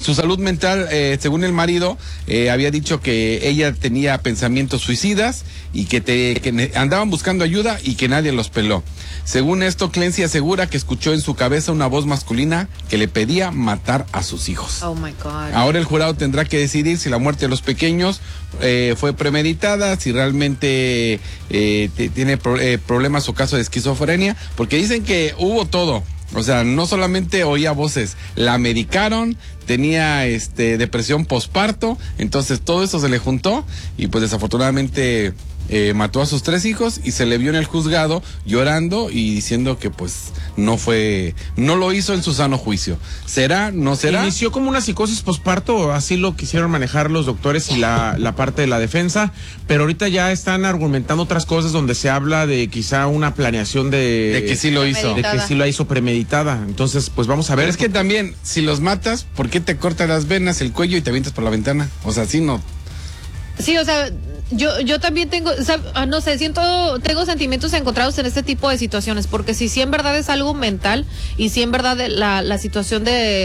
su salud mental, según el marido, había dicho que ella tenía pensamientos suicidas y que andaban buscando ayuda y que nadie los peló. Según esto, Clancy asegura que escuchó en su cabeza una voz masculina que le pedía matar a sus hijos. Oh my God. Ahora el jurado tendrá que decidir si la muerte de los pequeños fue premeditada, si realmente tiene problemas o caso de esquizofrenia, porque dicen que hubo todo. O sea, no solamente oía voces, la medicaron, tenía depresión posparto, entonces todo eso se le juntó y pues desafortunadamente mató a sus 3 hijos y se le vio en el juzgado llorando y diciendo que pues no lo hizo en su sano juicio. ¿Será? ¿No será? Inició como una psicosis posparto, así lo quisieron manejar los doctores y la parte de la defensa, pero ahorita ya están argumentando otras cosas donde se habla de quizá una planeación de que sí lo hizo. De que sí la hizo premeditada. Entonces, pues vamos a ver. Pero es que también, si los matas, ¿por qué te cortas las venas, el cuello y te avientas por la ventana? O sea, así no. Sí, o sea, yo también tengo, o sea, no sé, tengo sentimientos encontrados en este tipo de situaciones, porque si en verdad es algo mental y si en verdad la situación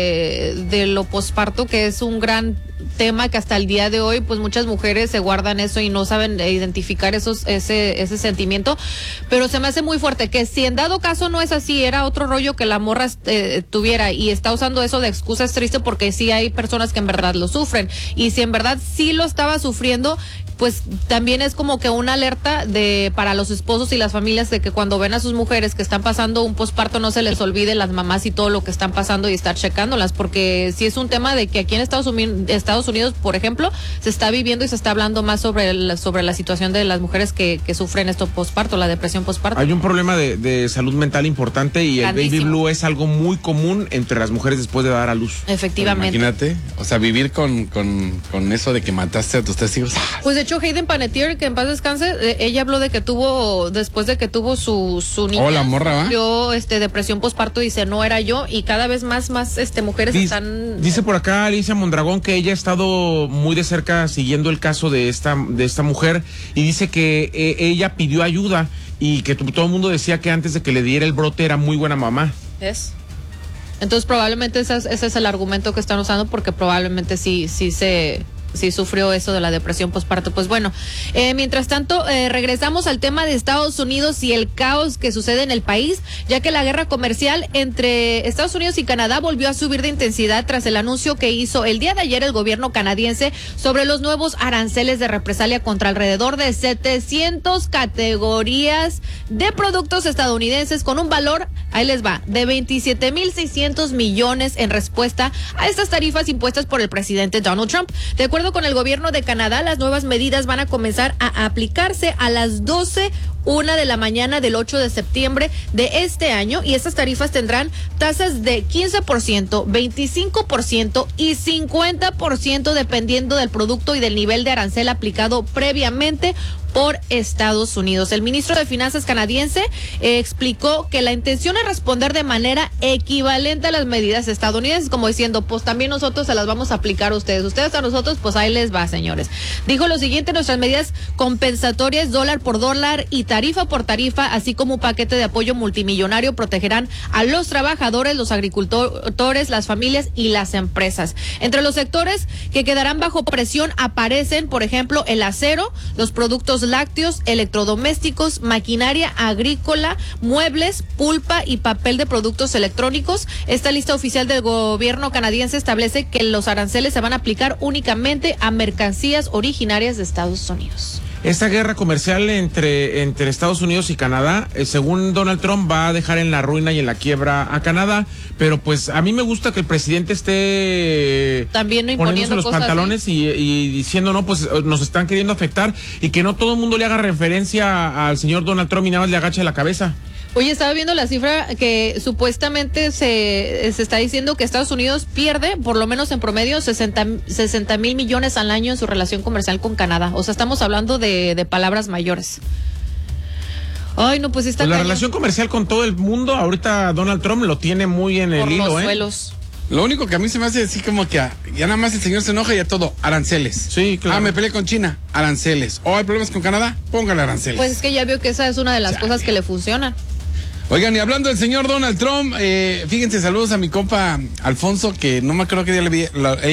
de lo posparto, que es un gran tema que hasta el día de hoy pues muchas mujeres se guardan eso y no saben identificar ese sentimiento, pero se me hace muy fuerte que si en dado caso no es así, era otro rollo que la morra tuviera y está usando eso de excusa, es triste porque sí hay personas que en verdad lo sufren y si en verdad sí lo estaba sufriendo, pues también es como que una alerta para los esposos y las familias de que cuando ven a sus mujeres que están pasando un posparto no se les olvide las mamás y todo lo que están pasando y estar checándolas, porque sí es un tema de que aquí en Estados Unidos, por ejemplo, se está viviendo y se está hablando más sobre la situación de las mujeres que sufren esto posparto, la depresión posparto. Hay un problema de salud mental importante y Grandísimo. El baby blue es algo muy común entre las mujeres después de dar a luz. Efectivamente. Imagínate, o sea, vivir con eso de que mataste a tus 3 hijos. Pues de hecho Hayden Panettiere, que en paz descanse, ella habló de que después de que tuvo su niña, la morra, ¿va? Yo depresión posparto, dice, no era yo, y cada vez más mujeres están. Dice por acá Alicia Mondragón que ella ha estado muy de cerca siguiendo el caso de esta mujer y dice que ella pidió ayuda y que todo el mundo decía que antes de que le diera el brote era muy buena mamá. Entonces probablemente ese es el argumento que están usando, porque probablemente sí sufrió eso de la depresión posparto. Pues bueno, mientras tanto, regresamos al tema de Estados Unidos y el caos que sucede en el país, ya que la guerra comercial entre Estados Unidos y Canadá volvió a subir de intensidad tras el anuncio que hizo el día de ayer el gobierno canadiense sobre los nuevos aranceles de represalia contra alrededor de 700 categorías de productos estadounidenses con un valor, ahí les va, de 27.600 millones en respuesta a estas tarifas impuestas por el presidente Donald Trump. De acuerdo con el gobierno de Canadá, las nuevas medidas van a comenzar a aplicarse a las 12:01 de la mañana del 8 de septiembre de este año, y estas tarifas tendrán tasas de 15%, 25% y 50% dependiendo del producto y del nivel de arancel aplicado previamente por Estados Unidos. El ministro de Finanzas canadiense explicó que la intención es responder de manera equivalente a las medidas estadounidenses, como diciendo, pues también nosotros se las vamos a aplicar a ustedes a nosotros, pues ahí les va, señores. Dijo lo siguiente: nuestras medidas compensatorias dólar por dólar y tarifa por tarifa, así como un paquete de apoyo multimillonario, protegerán a los trabajadores, los agricultores, las familias y las empresas. Entre los sectores que quedarán bajo presión aparecen, por ejemplo, el acero, los productos lácteos, electrodomésticos, maquinaria agrícola, muebles, pulpa y papel de productos electrónicos. Esta lista oficial del gobierno canadiense establece que los aranceles se van a aplicar únicamente a mercancías originarias de Estados Unidos. Esta guerra comercial entre Estados Unidos y Canadá, según Donald Trump, va a dejar en la ruina y en la quiebra a Canadá, pero pues a mí me gusta que el presidente esté también poniéndose los pantalones y diciendo, no, pues nos están queriendo afectar, y que no todo el mundo le haga referencia al señor Donald Trump y nada más le agache la cabeza. Oye, estaba viendo la cifra que supuestamente se está diciendo que Estados Unidos pierde, por lo menos en promedio, 60,000 millones al año en su relación comercial con Canadá. O sea, estamos hablando de palabras mayores. Ay, no, pues está la relación comercial con todo el mundo, ahorita Donald Trump lo tiene muy en el hilo, por los suelos. Lo único que a mí se me hace así como que ya nada más el señor se enoja y a todo, aranceles. Sí, claro. Me peleé con China, aranceles. Hay problemas con Canadá, póngale aranceles. Pues es que ya veo que esa es una de las cosas que le funcionan. Oigan, y hablando del señor Donald Trump, fíjense, saludos a mi compa Alfonso, que no me acuerdo qué día le vi.